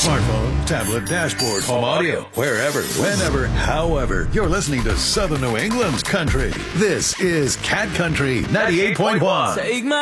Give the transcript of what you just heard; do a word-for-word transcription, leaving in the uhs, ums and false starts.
Smartphone, tablet, dashboard, home audio, wherever, whenever, however, you're listening to Southern New England's country. This is Cat Country ninety-eight point one. Take my